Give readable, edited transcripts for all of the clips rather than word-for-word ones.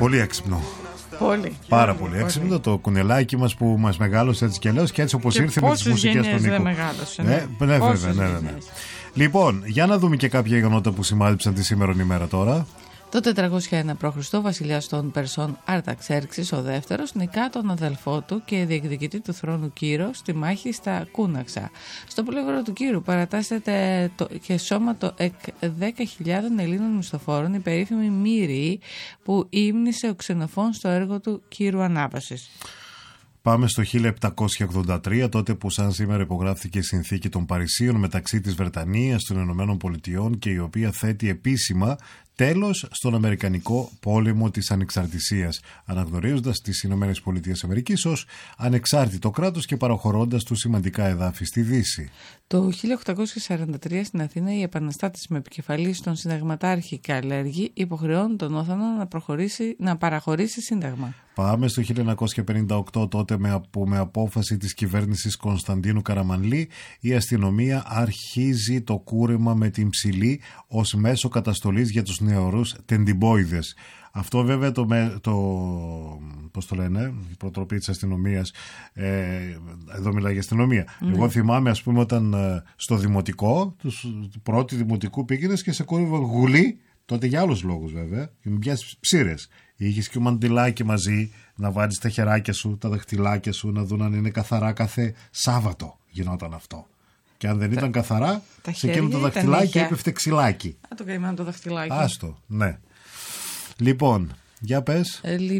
Πολύ έξυπνο. Πολύ. Πάρα πολύ έξυπνο το κουνελάκι μας που μας μεγάλωσε έτσι και λέω, και έτσι όπως ήρθε με τις μουσικές του Νίκου. Ναι, βέβαια. Λοιπόν, για να δούμε και κάποια γεγονότα που σημάδεψαν τη σήμερον ημέρα τώρα. Το 401 π.Χ. βασιλιάς των Περσών Αρταξέρξης ο δεύτερος νικά τον αδελφό του και διεκδικητή του θρόνου Κύρο στη μάχη στα Κούναξα. Στο πλευρό του Κύρου παρατάσσεται και σώμα το εκ 10.000 Ελλήνων μισθοφόρων η περίφημη Μύριη που ύμνησε ο Ξενοφών στο έργο του Κύρου Ανάβασης. Πάμε στο 1783, τότε που σαν σήμερα υπογράφηκε η Συνθήκη των Παρισίων μεταξύ της Βρετανίας, των Ηνωμένων Πολιτειών και η οποία θέτει επίσημα τέλος στον Αμερικανικό πόλεμο της ανεξαρτησίας, αναγνωρίζοντας τις Ηνωμένες Πολιτείες Αμερικής ως ανεξάρτητο κράτος και παραχωρώντας του σημαντικά εδάφη στη Δύση. Το 1843 στην Αθήνα οι επαναστάτες με επικεφαλής τον συνταγματάρχη Καλέργη υποχρεώνουν τον Όθωνα να παραχωρήσει σύνταγμα. Πάμε στο 1958, τότε που με απόφαση της κυβέρνησης Κωνσταντίνου Καραμανλή η αστυνομία αρχίζει το κούρεμα με την ψηλή ως μέσο καταστολής για τους νεωρούς τεντιμπόιδες. Αυτό βέβαια πώς το λένε, η προτροπή της αστυνομίας, εδώ μιλάει για αστυνομία. Εγώ θυμάμαι ας πούμε όταν στο δημοτικό, πρώτη δημοτικού πήγαινες και σε κούρευαν γουλή, τότε για άλλους λόγους βέβαια, και με πιάσεις ψήρες. Είχες και μαντιλάκι μαζί, να βάλεις τα χεράκια σου, τα δαχτυλάκια σου, να δουν αν είναι καθαρά κάθε Σάββατο γινόταν αυτό. Και αν δεν ήταν καθαρά, σε εκείνο το δαχτυλάκι έπεφτε ξυλάκι. Το καημένο το δαχτυλάκι. Άστο, ναι. Λοιπόν, για πες.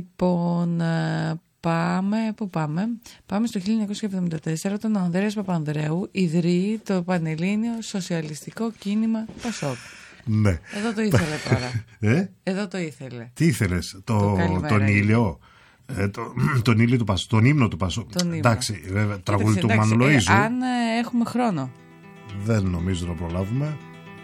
Πού πάμε. Πάμε στο 1974, τον Ανδρέας Παπανδρέου ιδρύει το Πανελλήνιο Σοσιαλιστικό Κίνημα Πασόκ. Ναι. Εδώ το ήθελε τώρα. Εδώ το ήθελε. Τι ήθελες, τον ήλιο. Τον ήλιο του Πασόκ, τον ύμνο του Πασόκ. Εντάξει, βέβαια, τραγούδι του Μανολοΐζου. Αν έχουμε χρόνο. Δεν νομίζω να προλάβουμε.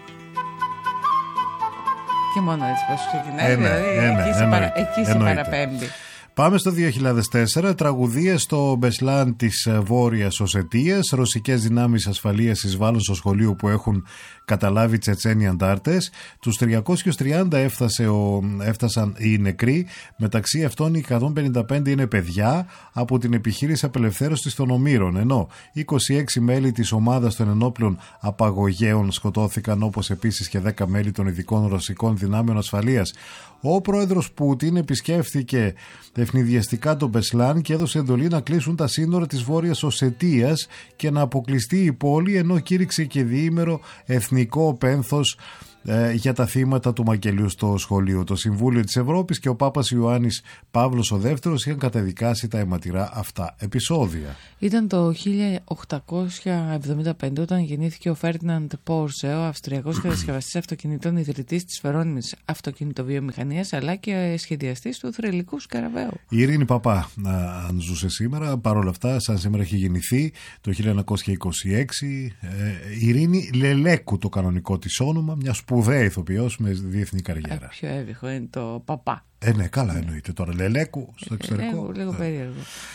Και μόνο έτσι πως ξεκινάει, δηλαδή εκεί σε παραπέμπει. Πάμε στο 2004, τραγουδίες στο Μπεσλάν της Βόρειας Οσετίας, ρωσικές δυνάμεις ασφαλείας εισβάλλουν στο σχολείο που έχουν καταλάβει Τσετσένοι αντάρτες. Τους 330 έφτασαν οι νεκροί, μεταξύ αυτών οι 155 είναι παιδιά από την επιχείρηση απελευθέρωσης των Ομήρων, ενώ 26 μέλη της ομάδας των ενόπλων απαγωγέων σκοτώθηκαν, όπως επίσης και 10 μέλη των ειδικών ρωσικών δυνάμεων ασφαλείας. Ο πρόεδρος Πούτιν επισκέφθηκε ευνηδιαστικά τον Μπεσλάν και έδωσε εντολή να κλείσουν τα σύνορα της Βόρειας Οσετίας και να αποκλειστεί η πόλη, ενώ κήρυξε και διήμερο εθνικό πένθος για τα θύματα του μακελιού στο σχολείο. Το Συμβούλιο της Ευρώπης και ο Πάπας Ιωάννης Παύλος ο Δεύτερος είχαν καταδικάσει τα αιματηρά αυτά επεισόδια. Ήταν το 1875 όταν γεννήθηκε ο Φέρντιναντ Πόρσε, ο Αυστριακός κατασκευαστής αυτοκινητών, ιδρυτής της φερρώνιμης αυτοκινητοβιομηχανίας αλλά και σχεδιαστής του θρυλικού σκαραβαίου. Η Ειρήνη Παπά, αν ζούσε σήμερα, παρόλα αυτά, σαν σήμερα έχει γεννηθεί το 1926. Ειρήνη Λελέκου το κανονικό της όνομα, μια σπουδαία ηθοποιός με διεθνή καριέρα. Πιο έβυχο είναι το Παπά. Ναι, καλά εννοείται τώρα. Λελέκου στο εξωτερικό. Λίγο περίεργο.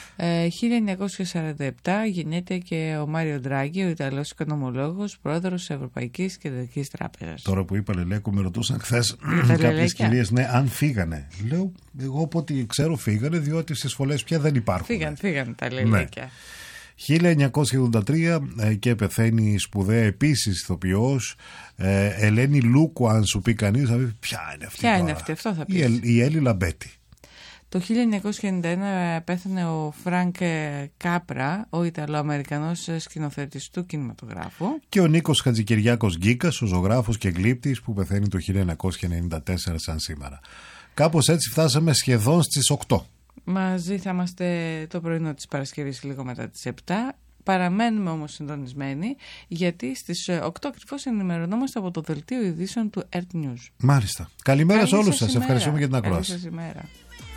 1947 γεννιέται και ο Μάριο Ντράγκη, ο Ιταλός οικονομολόγος, πρόεδρος της Ευρωπαϊκής Κεντρικής Τράπεζας. Τώρα που είπα Λελέκου, με ρωτούσαν χθες κάποιες κυρίες, ναι, αν φύγανε. Λέω, εγώ από ό,τι ξέρω φύγανε, διότι στις σχολές πια δεν υπάρχουν. Φύγανε τα λελέκια. Ναι. 1983 και πεθαίνει η σπουδαία επίσης ηθοποιός Ελένη Λούκου. Αν σου πει κανείς, θα πει ποια είναι αυτή. Ποια είναι αυτή, αυτό θα πεις. Η Έλλη Λαμπέτη. Το 1991 πέθανε ο Φρανκ Κάπρα, ο Ιταλοαμερικανός σκηνοθέτης του κινηματογράφου. Και ο Νίκος Χατζικυριάκος Γκίκας, ο ζωγράφος και γλύπτης που πεθαίνει το 1994 σαν σήμερα. Κάπως έτσι φτάσαμε σχεδόν στις 8. Μαζί θα είμαστε το πρωινό της Παρασκευής λίγο μετά τις 7. Παραμένουμε όμως συντονισμένοι, γιατί στις 8 ακριβώς ενημερωνόμαστε από το δελτίο ειδήσεων του Earth News. Μάλιστα. Καλημέρα σε όλους σας. Ευχαριστούμε για την ακρόαση. Καλή σας ημέρα.